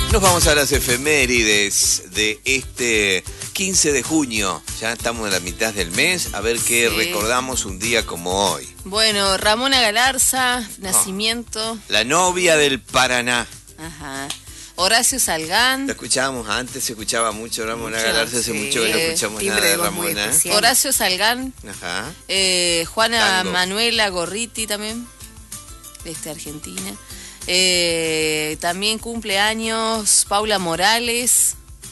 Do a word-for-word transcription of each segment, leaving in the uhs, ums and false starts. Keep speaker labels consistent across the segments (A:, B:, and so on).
A: Nos vamos a las efemérides de este quince de junio. Ya estamos en la mitad del mes. A ver qué
B: Sí.
A: recordamos un día como hoy.
B: Bueno, Ramona Galarza, nacimiento.
A: Oh, la novia del Paraná.
B: Ajá. Horacio Salgán.
A: Lo escuchábamos antes, se escuchaba mucho Ramona
B: Mucho,
A: Galarza. Hace
B: sí.
A: mucho que no escuchamos
C: Timbre
A: nada de
C: de voz muy
A: Ramona.
C: especial.
B: Horacio Salgán.
A: Ajá.
B: Eh, Juana
A: Tango.
B: Manuela Gorriti también. Este, Argentina. Eh, también cumpleaños Paula Morales.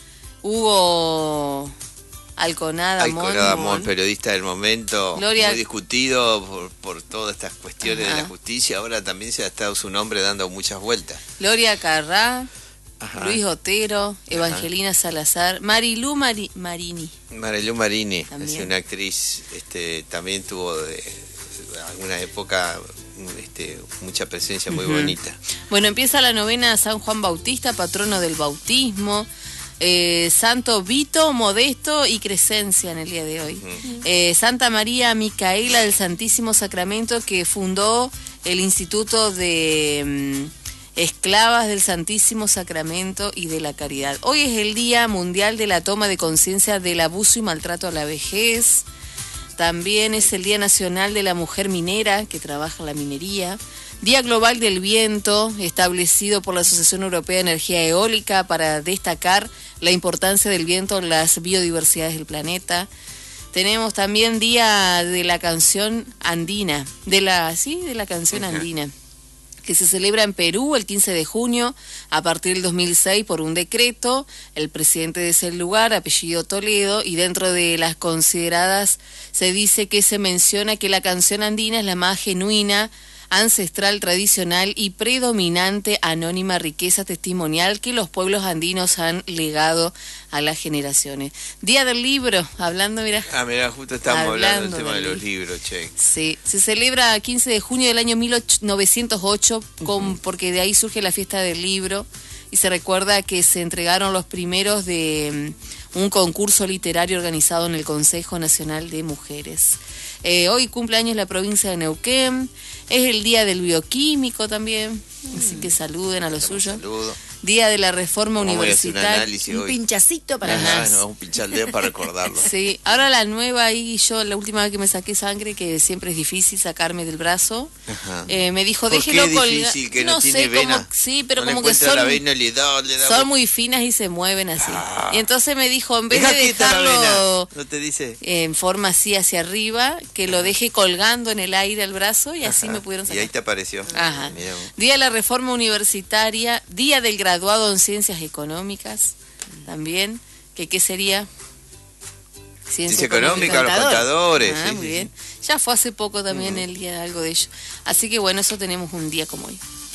B: Hugo Alconada
A: Alconada
B: Mon.
A: Mon, periodista del momento,
B: Gloria-
A: muy discutido por, por todas estas cuestiones
B: Ajá.
A: de la justicia. Ahora también se ha estado su nombre dando muchas vueltas.
B: Gloria Carrá.
A: Ajá.
B: Luis Otero. Evangelina Salazar. Marilú Mari- Marini.
A: Marilu Marini,
B: También.
A: es una actriz, este, también tuvo de, de alguna época este, mucha presencia muy
B: Ujú.
A: bonita.
B: Bueno, empieza la novena San Juan Bautista, patrono del bautismo. Eh, Santo Vito, Modesto y Crescencia en el día de hoy.
A: Ujú.
B: Eh, Santa María Micaela del Santísimo Sacramento, que fundó el Instituto de mm, Esclavas del Santísimo Sacramento y de la Caridad. Hoy es el Día Mundial de la Toma de Conciencia del Abuso y Maltrato a la Vejez. También es el Día Nacional de la Mujer Minera, que trabaja en la minería. Día Global del Viento, establecido por la Asociación Europea de Energía Eólica para destacar la importancia del viento en las biodiversidades del planeta. Tenemos también Día de la Canción Andina, de la, sí, de la canción
A: Ajá.
B: andina, que se celebra en Perú el quince de junio a partir del dos mil seis por un decreto. El presidente de ese lugar, apellido Toledo, y dentro de las consideradas se dice que se menciona que la canción andina es la más genuina, ancestral, tradicional y predominante anónima riqueza testimonial que los pueblos andinos han legado a las generaciones. Día del libro, hablando, mira.
A: Ah, mira, justo estábamos hablando,
B: Hablando
A: del tema de
B: del
A: los libros, che.
B: Sí, se celebra quince de junio del año mil novecientos ocho, con, porque de ahí surge la fiesta del libro y se recuerda que se entregaron los primeros de um, un concurso literario organizado en el Consejo Nacional de Mujeres. Eh, hoy cumpleaños la provincia de Neuquén, es el día del bioquímico también, así que saluden a los
A: Un
B: suyos.
A: saludo.
B: Día de la reforma
A: Vamos a hacer un
B: universitaria.
A: análisis
C: Un
A: hoy.
C: pinchacito para
A: Ajá,
C: más.
A: no, un pinchaldeo para recordarlo.
B: Sí, ahora la nueva ahí, yo la última vez que me saqué sangre, que siempre es difícil sacarme del brazo,
A: Ajá.
B: eh, me dijo,
A: ¿Por qué
B: déjelo
A: es
B: colgar.
A: difícil que no
B: no
A: tiene
B: sé,
A: vena?
B: como, sí, pero
A: No le
B: como que
A: encuentra la
B: son,
A: vena, le da, le da-
B: son muy finas y se mueven así.
A: Ah.
B: Y entonces me dijo, en vez
A: Deja
B: de
A: quieta la
B: dejarlo
A: vena. ¿No te dice?
B: en forma así hacia arriba, que lo deje colgando en el aire al brazo y así
A: Ajá.
B: me pudieron
A: Y
B: sacar.
A: ahí te apareció.
B: Ajá.
A: Mirá vos.
B: Día de la Reforma Universitaria, Día del Graduado en Ciencias Económicas, también, que qué sería...
A: Ciencia económica, los contadores.
B: Ah,
A: sí,
B: muy
A: sí,
B: bien.
A: sí.
B: Ya fue hace poco también el día de algo de ello. Así que bueno, eso tenemos un día como hoy.